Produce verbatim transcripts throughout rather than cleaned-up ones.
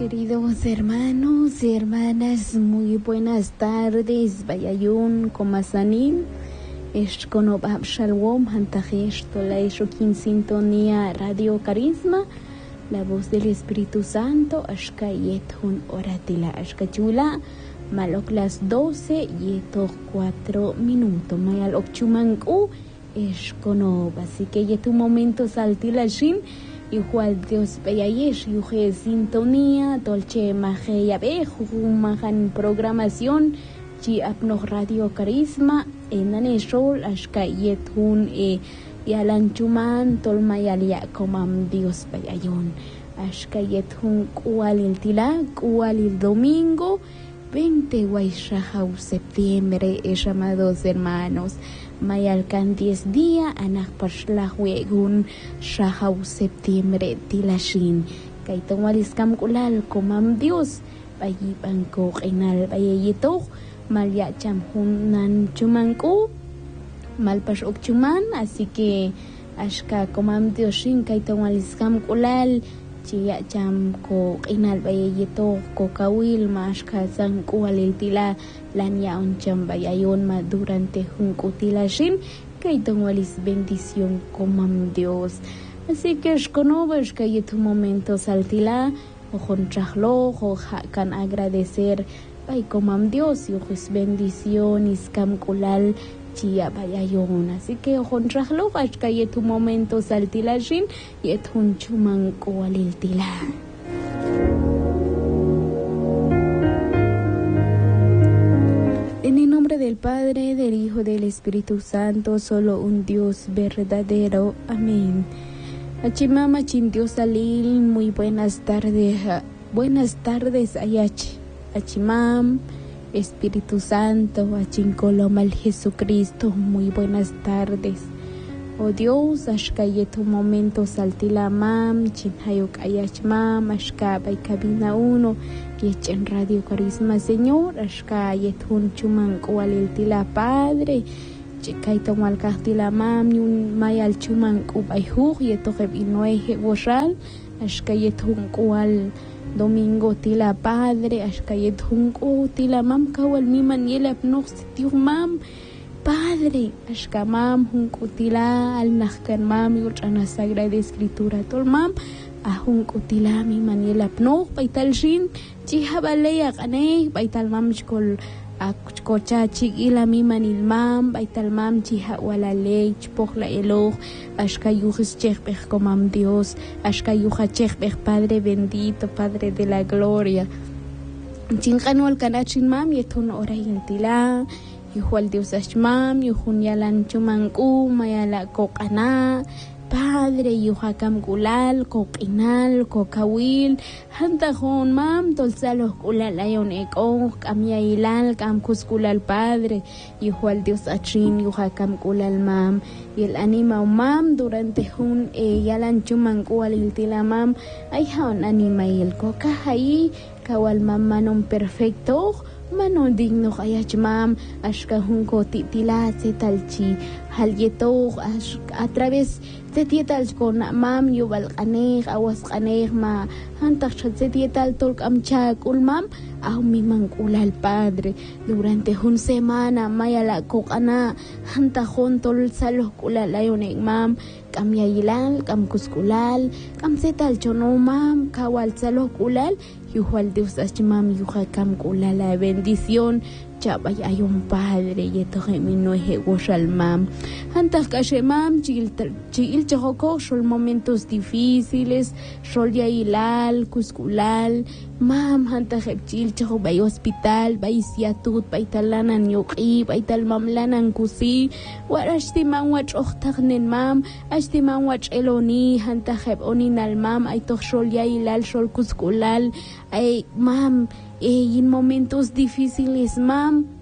Queridos hermanos y hermanas, muy buenas tardes. Bayayun, Comasanin, Eshkonobab Shalom, Hantajesh, Tolaishokin Sintonía Radio Carisma, la voz del Espíritu Santo, Ashkayet Hun Oratila, Ashkachula, Malok las doce, Yeto cuatro minutos, Mayal Okchumanku, Eshkonob. Así que ya tu momento saltila shin. Igual Dios beyayesh, yuje sintonía, tolche maje yabe, jumajan programación, chi apno Radio Carisma, enane shol, ashkayet hun e yalanchuman, tolmayalia komam Dios beyayon, ashkayet hun kualil tila, kualil domingo, veinte Waishahau septiembre, es amados hermanos. Mayalkan diez días, anak parslahwegun, Shahau septiembre, tilashin. Kaitong waliskam kulal, komam Dios, bayipan ko kinal bayayitok, malya chamhun nan chumanko, malpas ok chuman, así que ashka komam Diosin, kaitong waliskam kulal, Chia cham ko kinal bayayitok, ko kawil, maashka sang kualil tila, lanya on cham bayayon ma durante juncutilashin, kaitong walis bendición komam Dios. Así que shkonovas que tu momento saltila, o jonchahlo, o kan agradecer, bay komam Dios, y ojis bendición, iskam kulal, chia bayayon. Así que jonchahlo, que tu momento saltilashin, y et hunchuman kualil tila. En el nombre del Padre, del Hijo, del Espíritu Santo, solo un Dios verdadero. Amén. Achimama chindio salil, muy buenas tardes. Buenas tardes, Ayachi. Achimam, Espíritu Santo, Achincolomal Jesucristo, muy buenas tardes. Oh Dios, ashkaye tu momento saltila mam, chinhayok ayachmam, ashka bay cabina uno, yech en Radio Carisma, Señor, ashkaye tun chuman kualil tila Padre, chikay tomalkah tila mam, yun mayal chuman kubayhuj, yetoheb inueje woshal, ashkaye tun kual Domingo tila Padre, ashkaye tun ku tila mam, kawal miman yelap nok sitiyo mam, Padre, ashkamam, hunkutila, al nahkan mam, yuchana Sagrada Escritura, tol mam, ahunkutila, mi maniela pno, paital shin, chihabalea kaneh, paital mam chkol, akkocha chigila mi manil mam, paital mam chiha wala ley, chpokla elo, ashkayuhis chechbech komam Dios, ashkayuha chechbech Padre bendito, Padre de la gloria. Chinkanwal kanachin mam, yetun ora yentila, Yuhual Dios ashmam, yuhun yalan chumanku, mayala kokana, Padre, yuhakam kulal, kokinal, kokawil, hantajón mam, tolsalos kulal ayon ekong, kamya ilal, kam kuskulal Padre, yuhual Dios achin, yuhakam kulal mam, yel anima mam, durante hun e yalan chumanku aliltila mam, ay haon anima il kokahay, kawal mam manon perfecto, Mano digno kayach mam, ashka hunko titila setalchi, halyeto a través de tietal con mam yubal kaneh, awas kaneh ma, hantak se tietal tolk amchak ulmam, aw mi mangkulal Padre, durante hun semana mayala kokana, hantajon tol salos kulal ayonek mam, kam yayilal, kam kuskulal, kam setal chono mam, kawal salos kulal, yuhal Dios ashmam yuha kam kulala bendición chabay ayon Padre yeto gemino eje woshal mam hantak kashe mam chil chil choko shol momentos difíciles shol ya ilal kuskulal mam hantak chil choko bay hospital bay siatut bay talanan yoqi bay tal mamlanan kusi warashti man wach ohtagnen mam ashti man wach eloni hantak oninal mam ay tok shol ya ilal shol kuskulal ay mam eh, en momentos difíciles mam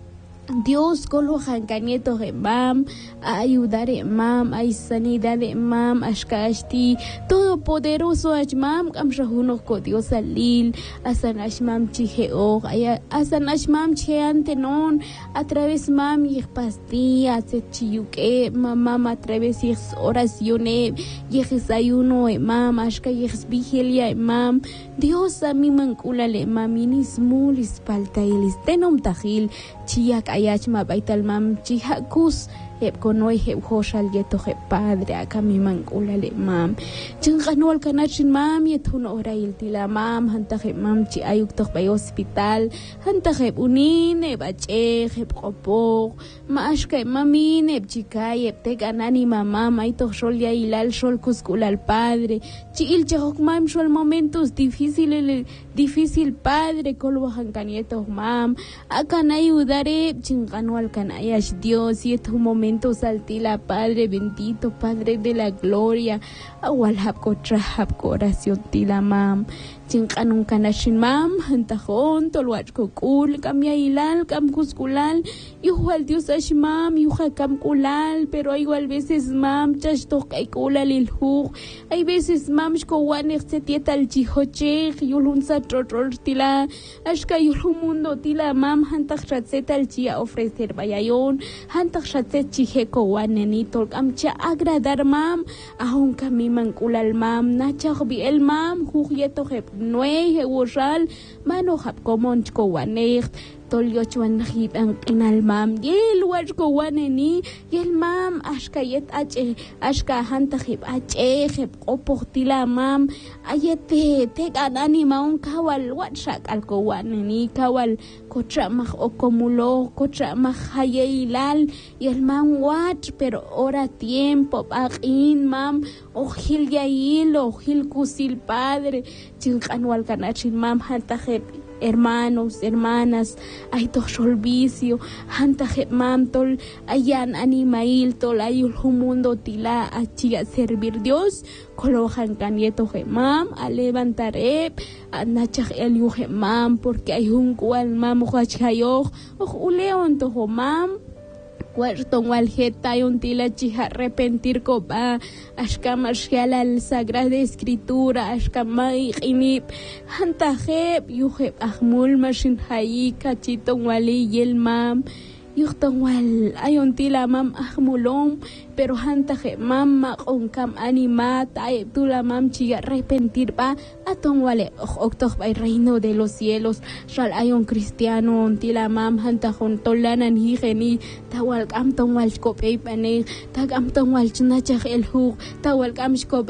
Dios colo hancanieto mam, a ayudar mam, a sanidad mam, ashkashti, todopoderoso mam, am shahuno ko Dios alil, asanash mam chiheo, asanash mam cheantenon, a través mam y pastilla, se chiyuke, mamá a través y oraciones, y desayuno mam, ashka y vigilia mam, Dios a mi mancula le maminis mulis paltailis, tenom tajil, chiyak ayach mabaital mam chihakus heb konoy heb hoshal yeto heb padre acá mi mancula le mam chinganol kanachin mam yetun orail tila mam hanta heb mam chi ayuk tok bay hospital hanta heb unin heb ache heb kopok maashka mamin heb chikay heb tek anani mamá may tok shol ya ilal shol kuskula al padre chi il chahok mam shol momentos difíciles difícil padre kolwa hankanieto mam acá na ayudaré chinganol kanayash Dios y estos momentos altila Padre bendito Padre de la gloria awal hapko trahapko oración tila mam chinganun kanashin mam hantajon tolwach kokul kamya ilal kam kuskulal igual Dios ash mam yuha kam kulal pero hay igual veces mam chash tok ay kulal ilhu hay veces mam shko wanek se tietal chihoche yulun sa trotrol tila ashka yulun mundo tila mam hantak ratzetal chia ofrecer bayayon hantak ratzet chiheko wanenito kamcha agradar mam ahon kami mankulal mam nachah bi el mam hugyeto heb Noé Hewural mano hap komon ko wanek tolyo chuan hip ang inal mam yel wach ko waneni yel mam ashka yet ache ashka hanta hip ache hep opotila mam ayete te ganani maun kawal watshak al ko waneni kawal kotra mah okomulo kotra mah hayelal yel mam wat pero ora tiempo paqin mam ojil yail ojil kusil padre chinqanwal kanachin mam hanta hep hermanos, hermanas, ay to solvicio, hanta mam tol, ayan animail tol, ayul mundo tila, achiga servir Dios, colojan canieto mam, a levantaré, a nachach el mam, porque hay un cual mam, huachayo, o león to mam. Cuartong waljeta yon tila chiha arrepentir ko ba ashkama shkiala al sagrada escritura ashkama inip hantaheb yuheb ahmul mashin hayi kachitong wali yel mam yuhtong wal ayon tila mam ahmulom pero hantaheb mam makongkam anima tae tula mam chiga arrepentir ba atong wale oktok bay reino de los cielos shal ayon cristiano tila mam hantahon tolanan higeni tawal kam tong wal ko pe pane tag am tong wal chna chak el hu tawal kam ko